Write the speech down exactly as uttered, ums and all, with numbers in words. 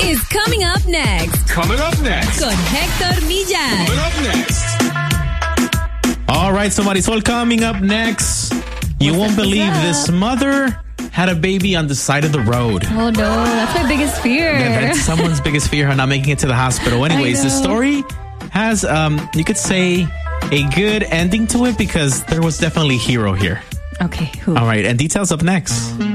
is coming up next. Coming up next. Con Héctor Millar. Coming up next. All right, so Marisol, coming up next. You won't believe this mother had a baby on the side of the road. Oh, no. That's my biggest fear. Yeah, that's someone's biggest fear, not making it to the hospital. Anyways, the story has, um, you could say, a good ending to it because there was definitely a hero here. Okay, who? All right, and details up next.